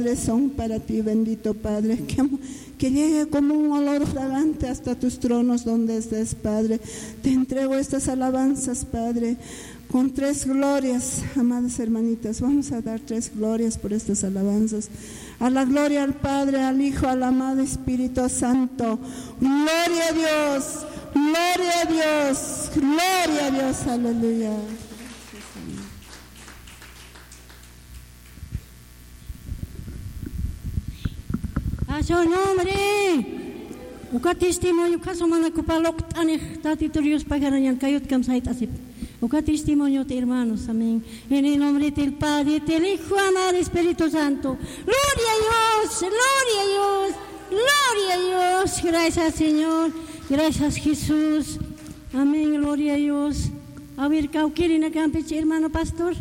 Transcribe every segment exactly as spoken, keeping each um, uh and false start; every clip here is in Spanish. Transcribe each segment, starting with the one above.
son para ti, bendito Padre, que, que llegue como un olor fragante hasta tus tronos donde estés, Padre. Te entrego estas alabanzas, Padre, con tres glorias, amadas hermanitas. Vamos a dar tres glorias por estas alabanzas. A la gloria al Padre, al Hijo, al amado Espíritu Santo. Gloria a Dios, gloria a Dios, gloria a Dios, aleluya. A su nombre, uka testimonio caso mana kupalok tani tatitorios pagaran kayut kam sait asip. Uka testimonio de hermanos, amén. En el nombre del Padre, del Hijo, amado Espíritu Santo. Gloria a Dios, gloria a Dios, gloria a Dios. Gracias Señor, gracias Jesús. Amén, gloria a Dios. A ver, ¿quieren acá, hermano pastor?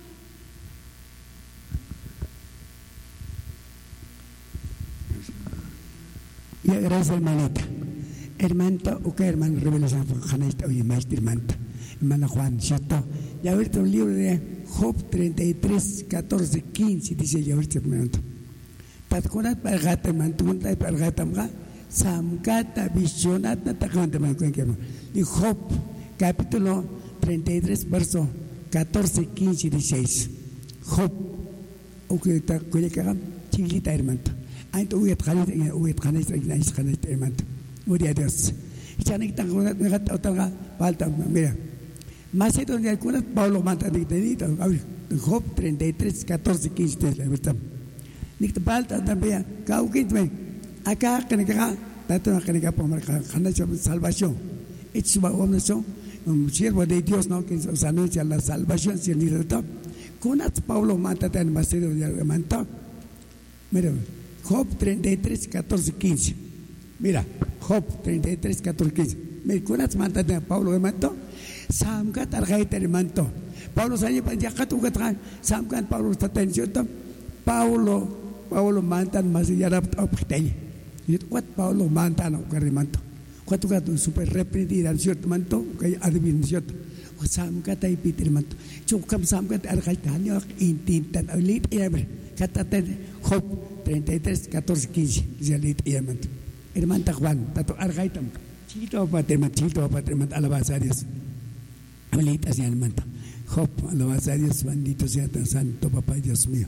Ya, gracias hermanita. Hermanita, o que hermano revelación janista oye más hermanita. Hermano Juan, ¿cierto? Ya ahorita un libro de Job treinta y tres, catorce, quince dice ya ahorita hermanito. Patconat para gata hermano, tu monta para gata mga samkata visionat na takante hermano cualquier. Y Job capítulo treinta y tres verso catorce, quince, dieciséis. Job, o que está con el cagam, chiquita hermanito. Ain't uyat khalit uyat khalit nais khalit hermano. Gloria a Dios. Chanik tan con negat otaga falta mira. Macedonia algunas Pablo mata de dedito. Job treinta y tres, catorce, quince la verdad. Nik falta también cauquit me. Acá que acá tanto que acá por marcar salvación. Es una oración, un siervo de Dios no que nos anuncia la salvación sin libertad. Con Pablo mata en Macedonia hermano. Mira. Job treinta y tres, catorce, quince. Mira, Job treinta y tres, catorce, quince. Mira, ¿cuáles mandan a Pablo hermano? Samkat argaita hermano. Pablo sale para ya que tú que traes. Samkat Pablo está tensionado. Pablo, Pablo mandan más y ya la obtiene. Y cuat Pablo mandan a hermano. Cuatro gatos super reprendido cierto manto que adivin cierto. Samkat ay pit hermano. Chukam samkat argaita año intintan alit ebre. Kata Job treinta y tres, catorce, quince. Hermano, hermano Juan, tato argaitam. Chito paterman, chito paterman, alabanza a Dios. Amelita sea hermano. Job, alabanza a Dios, bendito sea tan santo papá Dios mío.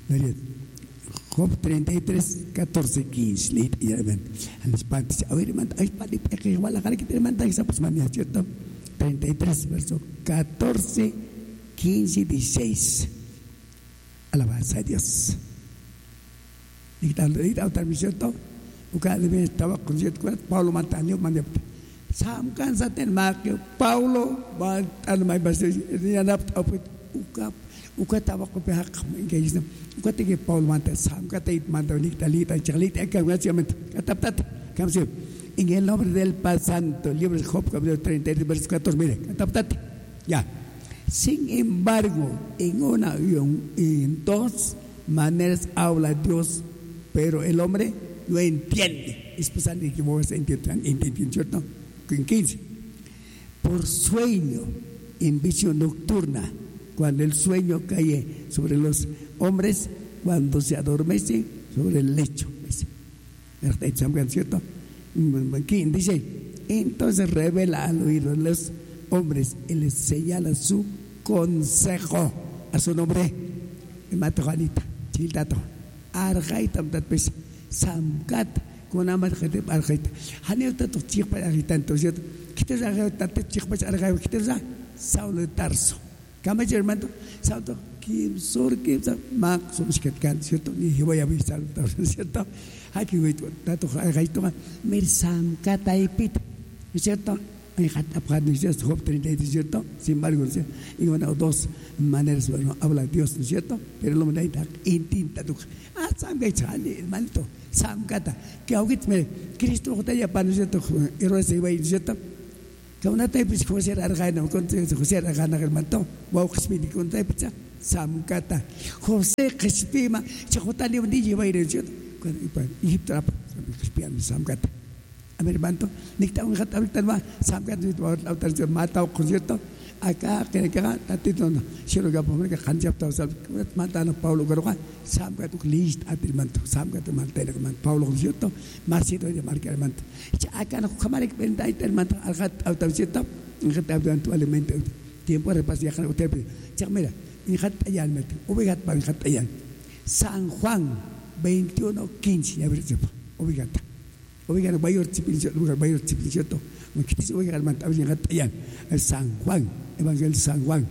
Job treinta y tres, catorce, quince. Hermano, a los padres, a ver, hermano, ay, padre, que igual la cara que te hermano, esa pues mami, ¿cierto? treinta y tres, verso catorce, quince, dieciséis. Alabanza a Dios. Y tal vez otra misión todo, porque debe estaba con cierto cuerpo, Pablo Mantanio, Manio. Sam cansa ten marque, Paulo, Mantan, my bastard, and up up with Uka, Uka Tabaco Pehak, engaged them. Uka take Paul Mantan, Sam Katate Mantonik, Talita, Charlita, and Congratulament, Cataptat, comes here. En el nombre del Padre Santo, libro de Job, capítulo treinta y tres, versículo catorce, mire, Cataptat, ya. Sin embargo, en una en dos maneras habla Dios, pero el hombre no entiende. Especialmente que vos entienden, ¿cierto? En quince. Por sueño, en visión nocturna, cuando el sueño cae sobre los hombres, cuando se adormece sobre el lecho. ¿Cierto? Dice, entonces revela al oído los hombres y les señala su consejo a su nombre. Matojalita, chiltato, argaitam tatpes, samkat, con amat gente argaita. Haneuta to chipa argitanto, ¿cierto? ¿Qué te argaita chipa argaita? ¿Qué te da? Saulo Tarso. Kama hermano, Saulo, Kim Sur, Kim Sa, Max, Somskatkan, ¿cierto? Ni voy a ver Saulo Tarso, ¿cierto? Aquí voy a tato argaito, mir samkat aipit, ¿cierto? Hay Job treinta y tres, ¿cierto? Sin embargo, y una o dos maneras bueno, habla Dios, ¿no es cierto? Pero lo que intinta tu ah, samga chale, hermano, samgata, que ahorita me Cristo está ya para nosotros, héroes de Ibai, ¿no es cierto? Que una type es José Argana, con José Argana, hermano, wow, que se con type, samgata, José Crespima, se jota ni un día Ibai, ¿no es cierto? Egipto, Crispiano, samgata. A ver, hermano, ni está un gato ahorita más, samgat, mata o concierto, acá que acá tatito no sino que por que kanjap ta sal mata no Paulo garuan sam ka tu list atil manto sam ka tu malta el man Paulo gioto masito de marcar manto acá no kamare benda itel manto algat autabsito ngat abdantu elemento tiempo repasía kan hotel cak mira ngat ayan met obigat pa ngat ayan San Juan veintiuno quince ya ver obigat obigat bayor chipillo lugar bayor chipillo to me quise obigat manto ngat ayan San Juan Evangelio San Juan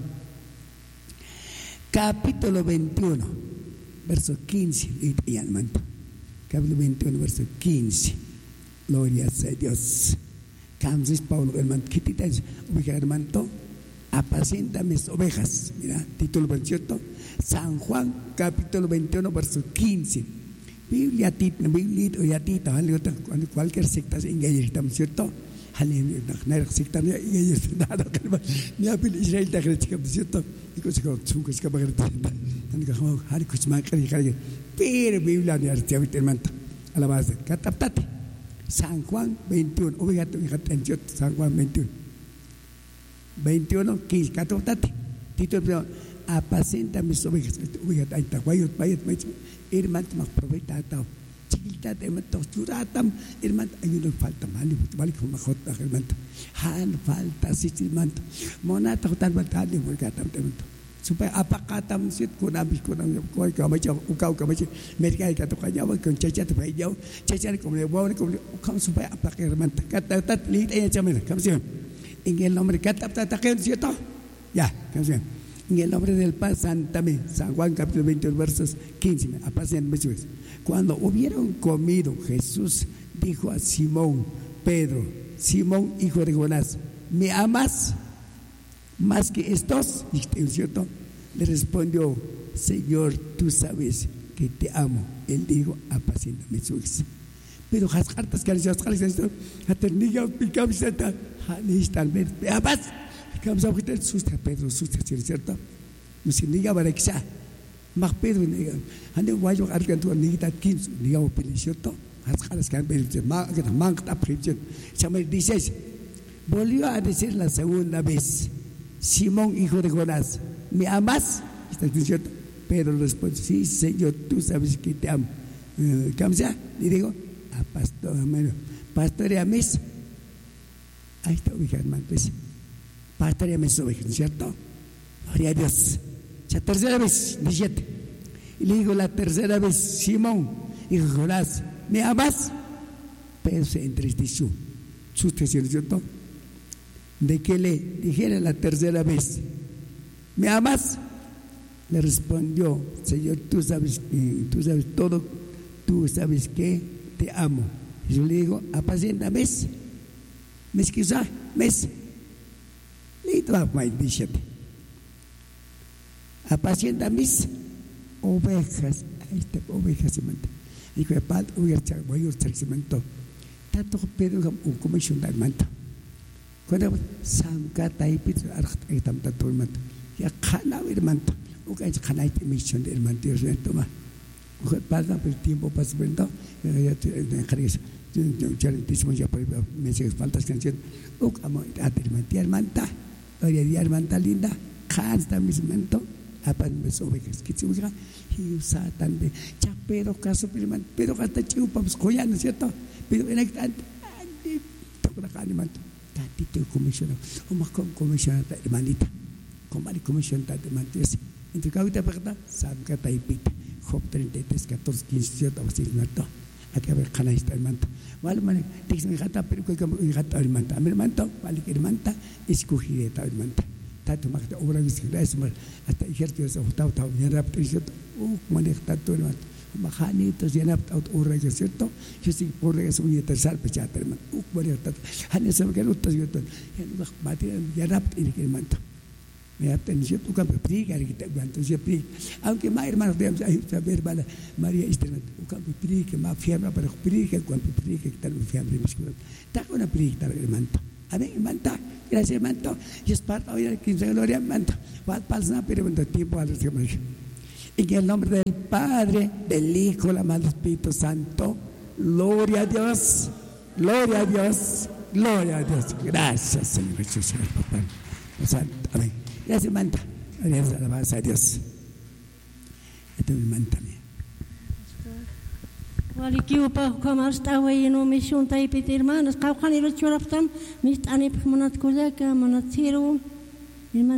capítulo veintiuno verso quince y al manto capítulo veintiuno verso quince gloria a Dios Camsis Paulo el manto quitita ubicar el manto apacienta mis ovejas mira título veintiocho San Juan capítulo veintiuno verso quince Biblia tita Biblia ya tita cualquier secta en ella estamos cierto halin nak sikta niya iya nada kalma niya pil Israel ta kret ka bisito iko siko tsuko ska bagret tan ka ho hari kuch ma kari kari pero Biblia ni artia vitermanta alabaza kataptate San Juan veintiuno obigato ni hatenjot San Juan veintiuno veintiuno quince kataptate título apacenta mis ovejas obigato aita guayot bayot bayot irmant mak profeta tao Kita temat tos curatam irman ayun falta mali balik ko makot irman han falta sisiman mona takutan batali mo katam temat supaya apa katam sit ko nabis ko nang ko ka ma cha ukau ka ma chi merkai ka to kanya wa kon chacha to bai jau chacha ko le wa ko kam supaya apa irman kata tat li ay chamela kam sion en el nombre katab ta taken cierto ya kam sion en el nombre del Padre Santame San Juan capítulo veintiuno versos quince apacienten mis ovejas. Cuando hubieron comido, Jesús dijo a Simón, Pedro, Simón, hijo de Jonás, ¿me amas más que estos? ¿Cierto? Le respondió, Señor, tú sabes que te amo. Él dijo, apacienta mis ovejas. Pero las cartas que les han escrito, aterniga, picamos, ¿me amas? Kami sabi kita suster Pedro suster cierto, mesti niga bareksa, mak Pedro niga, hande wajok arkan tuan niga takin niga opili cierto, harus harus kan Pedro mak kita mak tak percaya, sampai dices, volvió a decir la segunda vez, Simón hijo de Jonás, ¿me amas? Está cierto, Pedro responde, sí Señor, tú sabes que te amo. Kami sabi, le digo, a pastor, pastor y amis, ahí está ubicado más. Pastor ya me sube, ¿cierto? Gloria a Dios. La tercera vez, diecisiete. Y le digo la tercera vez, Simón, hijo de Jonás, ¿me amas? Pedro se entristeció. Susto, ¿cierto? De que le dijera la tercera vez, ¿me amas? Le respondió, Señor, tú sabes, tú sabes todo, tú sabes que te amo. Y yo le digo, apacienta, ¿mes? ¿Mes que usa? ¿Mes? Lihat apa yang disitu. Apacienta mis ovejas. Esta ovejas semente. Y que pal uyer chak boyor chak semento. Tanto Pedro kam un comisión da manta. Cuando sam kata ipit arhat itam tanto manta. Ya kana wir manta. Uka es kana ipit mission del manta yo siento ma. Uka pal da per tiempo pas bendo. Ya ya kharis. Yo chartísimo ya por meses faltas canción. Uka mo atil manta manta. Gloria a Dios, hermana linda, canta mis mentos, apan mis ovejas, que se usa, y usa también, ya pero caso, pero canta chico, pues coyano, ¿cierto? Pero en el tanto, toco la carne, manto, tatito comisionado, o más con comisionada, hermanita, como hay comisionada, hermanita, entre cada una verdad, sabe que está ahí pita, Job treinta y tres, catorce, quince, cierto, o sea, manto, aquí a ver, cana está el manto. Vale, man, teks mi gata pero que mi gata el manta, mi manta, vale que el manta escogiré tal el manta. Tanto más que obra visita es más hasta ejercicio se ha estado ya rapto cierto, uh, maneja tanto el manta. Majanito ya rapto obra cierto, yo sí por eso voy a tercer pechata el manta. Uh, maneja tanto. Han ese que no tas yo tan. Ya no mate ya rapto el manta. Me atención tu campo priga que te aguanto yo priga. Aunque más hermanos de ahí saber bala María instrumento tu campo priga más fiambre para priga cuando priga que tal fiambre mismo. Ta una priga tal hermano. A ver hermano, gracias hermano. Y es parte hoy que se gloria hermano. Va pasar pero en tiempo a los que me. En el nombre del Padre, del Hijo, la Madre Espíritu Santo. Gloria a Dios. Gloria a Dios. Gloria a Dios. Gracias Señor Jesús, papá. Santo. Amén. Ya se manta. Adiós, alabanza a Dios. Esto me manta. Walikiu pa kamas tawe no mission tai pit hermanos kau khani ro choraptam mist ani manat kulaka manat siru